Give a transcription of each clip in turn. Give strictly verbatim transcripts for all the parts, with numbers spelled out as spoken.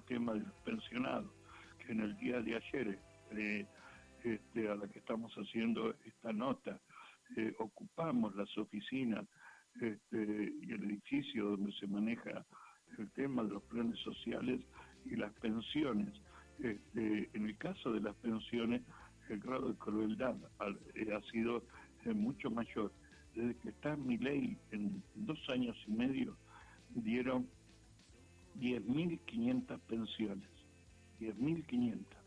tema de los pensionados, que en el día de ayer, eh, este, a la que estamos haciendo esta nota, eh, ocupamos las oficinas este, y el edificio donde se maneja el tema de los planes sociales y las pensiones. Este, en el caso de las pensiones, el grado de crueldad ha, eh, ha sido eh, mucho mayor. Desde que está Milei, en dos años y medio, dieron diez mil quinientas pensiones, diez mil quinientas.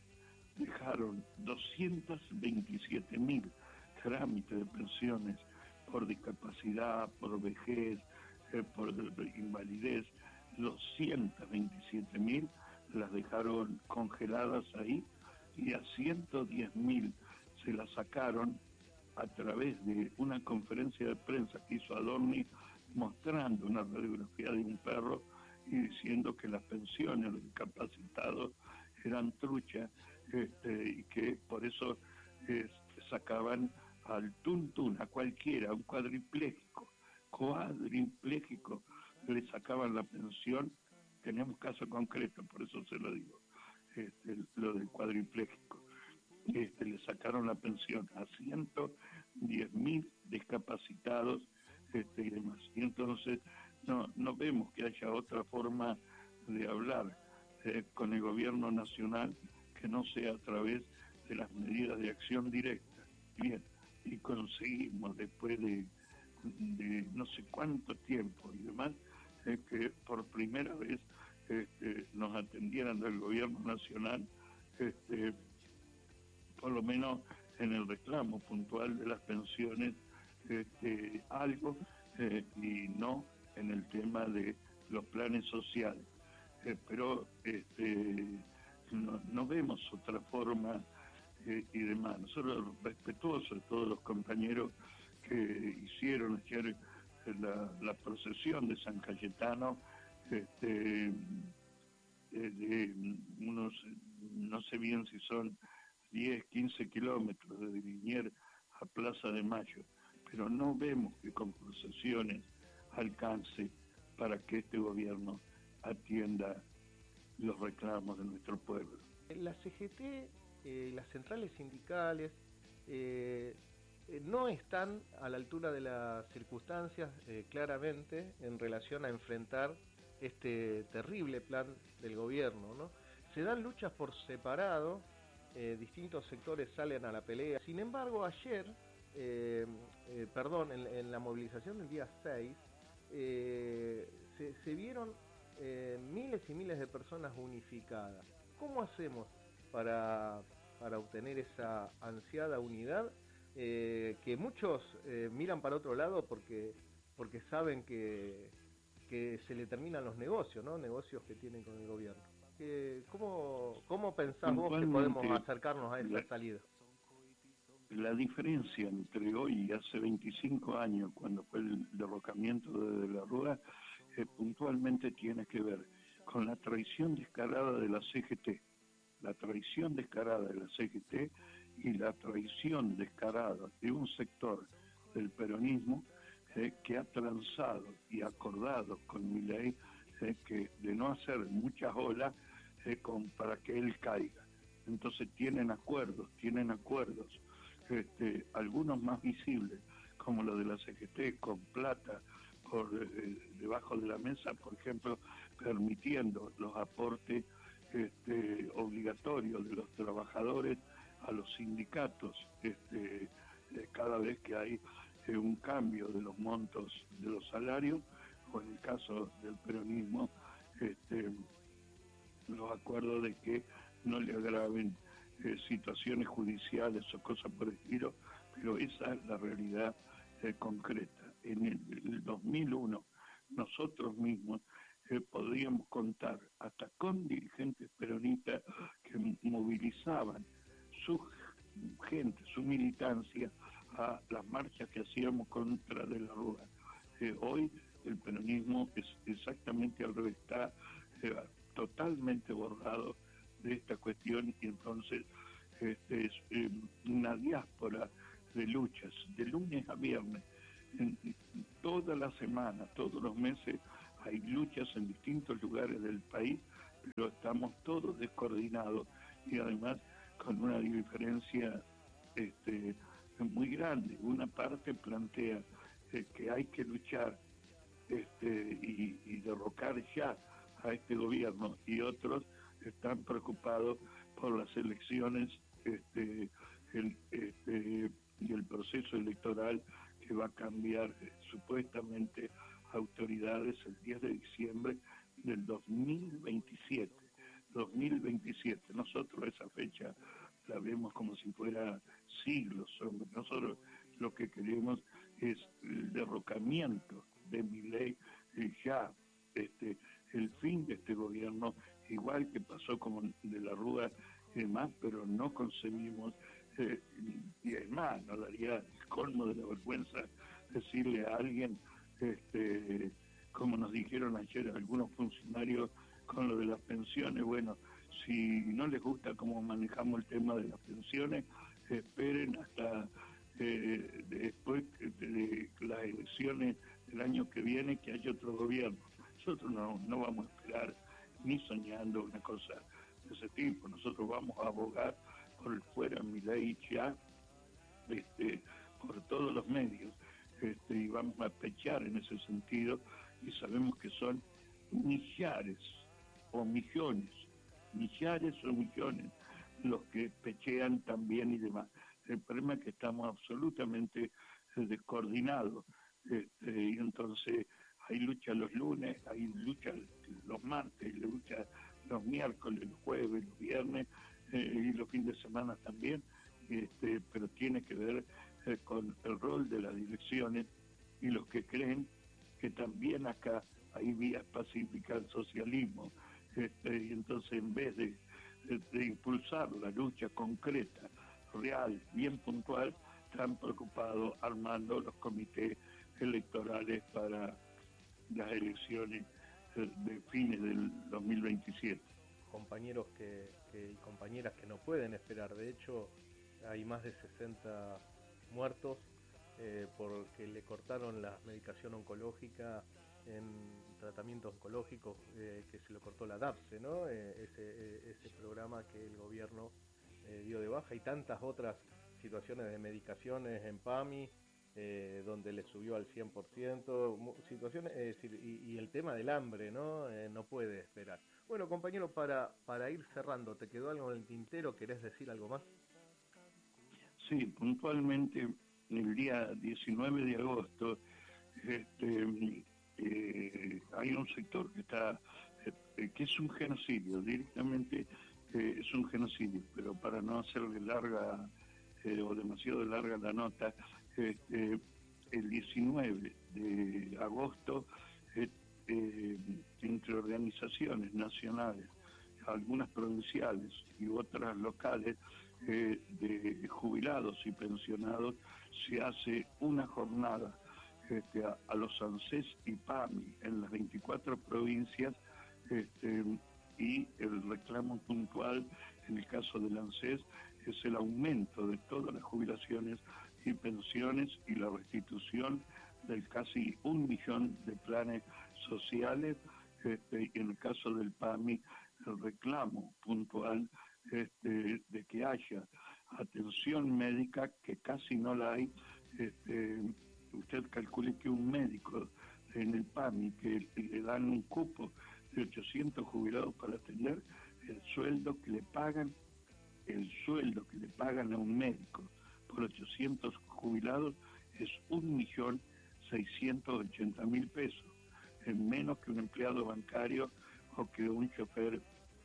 Dejaron doscientos veintisiete mil trámites de pensiones por discapacidad, por vejez, eh, por invalidez. doscientos veintisiete mil las dejaron congeladas ahí y a ciento diez mil se las sacaron a través de una conferencia de prensa que hizo Adorni, mostrando una radiografía de un perro y diciendo que las pensiones de los discapacitados eran truchas, este, y que por eso eh, sacaban al tuntún, a cualquiera, a un cuadripléjico, cuadripléjico, le sacaban la pensión. Tenemos caso concreto, por eso se lo digo, este, lo del cuadripléjico. Este, le sacaron la pensión a ciento diez mil discapacitados este, y demás. Y entonces no, no vemos que haya otra forma de hablar eh, con el gobierno nacional que no sea a través de las medidas de acción directa. Bien, y conseguimos después de, de no sé cuánto tiempo y demás, eh, que por primera vez este, nos atendieran del gobierno nacional, este, por lo menos en el reclamo puntual de las pensiones, este, algo, eh, y no en el tema de los planes sociales. Eh, pero este, no, no vemos otra forma eh, y demás. Nosotros respetuosos de todos los compañeros que hicieron ayer la, la procesión de San Cayetano, este, de, de unos, no sé bien si son diez, quince kilómetros de Liniers a Plaza de Mayo, pero no vemos que con procesiones alcance para que este gobierno atienda los reclamos de nuestro pueblo. La C G T, eh, las centrales sindicales, eh, eh, no están a la altura de las circunstancias eh, claramente en relación a enfrentar este terrible plan del gobierno, ¿no? Se dan luchas por separado, eh, distintos sectores salen a la pelea. Sin embargo, ayer, eh, eh, perdón, en, en la movilización del día seis, eh, se, se vieron eh, miles y miles de personas unificadas. ¿Cómo hacemos para, para obtener esa ansiada unidad? Eh, que muchos eh, miran para otro lado porque, porque saben que, que se le terminan los negocios, ¿no? Negocios que tienen con el gobierno. Eh, ¿cómo, ¿Cómo pensás vos que podemos acercarnos a esa la, salida? La diferencia entre hoy y hace veinticinco años, cuando fue el derrocamiento de, de la Rúa, eh, puntualmente tiene que ver con la traición descarada de la C G T, la traición descarada de la C G T y la traición descarada de un sector del peronismo eh, que ha transado y acordado con Milei eh, que de no hacer muchas olas eh, con, para que él caiga. Entonces tienen acuerdos, tienen acuerdos, este, algunos más visibles, como lo de la C G T, con plata por eh, debajo de la mesa, por ejemplo, permitiendo los aportes este, obligatorios de los trabajadores a los sindicatos, este, eh, cada vez que hay eh, un cambio de los montos de los salarios, o en el caso del peronismo, este, los acuerdos de que no le agraven eh, situaciones judiciales o cosas por el estilo, pero esa es la realidad eh, concreta. En el, el dos mil uno nosotros mismos eh, podríamos contar hasta con dirigentes peronistas que movilizaban su gente, su militancia a las marchas que hacíamos contra de la Rúa. Eh, hoy el peronismo es exactamente al revés, está eh, totalmente borrado de esta cuestión, y entonces este, es eh, una diáspora de luchas, de lunes a viernes, en, toda la semana, todos los meses hay luchas en distintos lugares del país pero estamos todos descoordinados y además con una diferencia este, muy grande. Una parte plantea eh, que hay que luchar este, y, y derrocar ya a este gobierno, y otros están preocupados por las elecciones este, el, este, y el proceso electoral que va a cambiar eh, supuestamente autoridades el diez de diciembre del dos mil veintisiete. dos mil veintisiete. Nosotros esa fecha la vemos como si fuera siglos. Nosotros lo que queremos es el derrocamiento de Milei eh, ya, este, el fin de este gobierno, igual que pasó con de la Rúa y demás, pero no concebimos, eh, y es más, nos daría el colmo de la vergüenza decirle a alguien, este, como nos dijeron ayer algunos funcionarios con lo de las pensiones, bueno, si no les gusta cómo manejamos el tema de las pensiones, esperen hasta eh, después de, de las elecciones del año que viene que haya otro gobierno. Nosotros no, no vamos a esperar ni soñando una cosa de ese tipo. Nosotros vamos a abogar por el fuera Milei ya, este, por todos los medios, este, y vamos a pechar en ese sentido, y sabemos que son millares o millones, millares o millones los que pechean también y demás. El problema es que estamos absolutamente descoordinados, este, y entonces hay lucha los lunes, hay lucha los martes, hay lucha los miércoles, los jueves, los viernes eh, y los fines de semana también, este, pero tiene que ver eh, con el rol de las direcciones y los que creen que también acá hay vías pacíficas al socialismo, este, y entonces en vez de, de, de impulsar la lucha concreta, real, bien puntual, están preocupados armando los comités electorales para las elecciones de fines del dos mil veintisiete. Compañeros que, que, y compañeras que no pueden esperar. De hecho, hay más de sesenta muertos eh, porque le cortaron la medicación oncológica en tratamientos oncológicos, eh, que se lo cortó la D A P S E, ¿no? Eh, ese, eh, ese programa que el gobierno eh, dio de baja, y tantas otras situaciones de medicaciones en PAMI, Eh, donde le subió al cien por ciento, situaciones, es decir, y, y el tema del hambre, ¿no? Eh, no puede esperar. Bueno, compañero, para, para ir cerrando, ¿te quedó algo en el tintero? ¿Querés decir algo más? Sí, puntualmente el día diecinueve de agosto este, eh, hay un sector que está, eh, que es un genocidio, directamente eh, es un genocidio, pero para no hacerle larga eh, o demasiado larga la nota, Este, el diecinueve de agosto, eh, eh, entre organizaciones nacionales, algunas provinciales y otras locales, eh, de jubilados y pensionados, se hace una jornada este, a, a los ANSES y PAMI en las veinticuatro provincias, este, y el reclamo puntual en el caso del ANSES es el aumento de todas las jubilaciones y pensiones y la restitución del casi un millón de planes sociales, este, y en el caso del PAMI el reclamo puntual este, de que haya atención médica, que casi no la hay. Este, usted calcule que un médico en el PAMI, que le dan un cupo de ochocientos jubilados para atender, el sueldo que le pagan, el sueldo que le pagan a un médico por ochocientos jubilados es un millón seiscientos ochenta mil pesos, es menos que un empleado bancario o que un chofer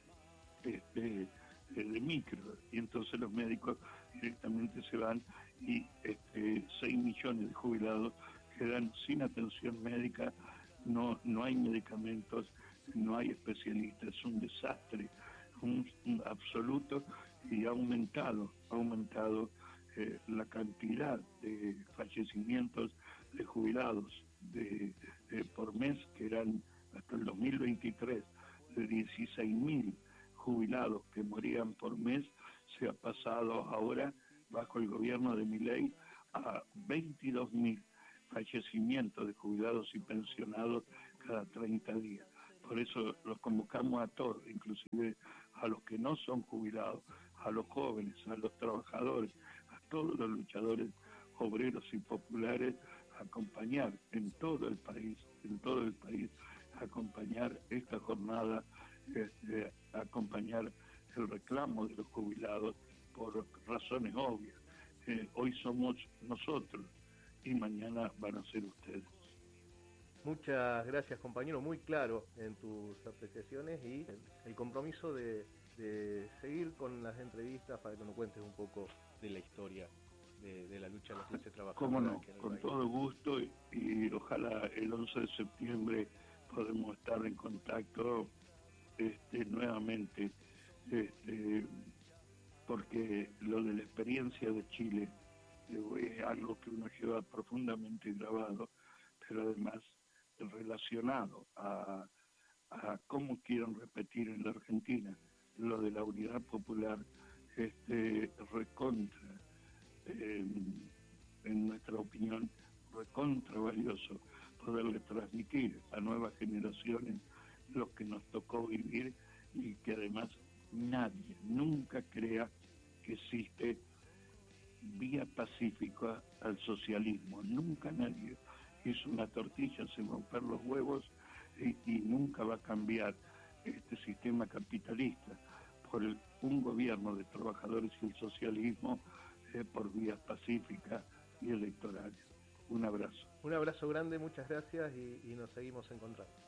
este, de micro, y entonces los médicos directamente se van y este, seis millones de jubilados quedan sin atención médica, no, no hay medicamentos, no hay especialistas, es un desastre, un, un absoluto, y ha aumentado, ha aumentado eh, la cantidad de fallecimientos de jubilados de, de, por mes, que eran hasta el dos mil veintitrés de dieciséis mil jubilados que morían por mes, se ha pasado ahora, bajo el gobierno de Milei, a veintidós mil fallecimientos de jubilados y pensionados cada treinta días. Por eso los convocamos a todos, inclusive a los que no son jubilados, a los jóvenes, a los trabajadores, a todos los luchadores obreros y populares, a acompañar en todo el país, en todo el país, a acompañar esta jornada, este, a acompañar el reclamo de los jubilados por razones obvias. Eh, hoy somos nosotros y mañana van a ser ustedes. Muchas gracias, compañero, muy claro en tus apreciaciones y el compromiso de, de seguir con las entrevistas para que nos cuentes un poco de la historia de, de la lucha de la clase trabajadora. Cómo no, con país. Todo gusto y, y ojalá el once de septiembre podamos estar en contacto este, nuevamente, este, porque lo de la experiencia de Chile es algo que uno lleva profundamente grabado, pero además relacionado a, a cómo quieren repetir en la Argentina lo de la unidad popular, este recontra, eh, en nuestra opinión, recontra valioso poderle transmitir a nuevas generaciones lo que nos tocó vivir y que además nadie nunca crea que existe vía pacífica al socialismo, nunca nadie hizo una tortilla sin romper los huevos y, y nunca va a cambiar este sistema capitalista por el, un gobierno de trabajadores y el socialismo eh, por vías pacíficas y electorales. Un abrazo. Un abrazo grande, muchas gracias y, y nos seguimos encontrando.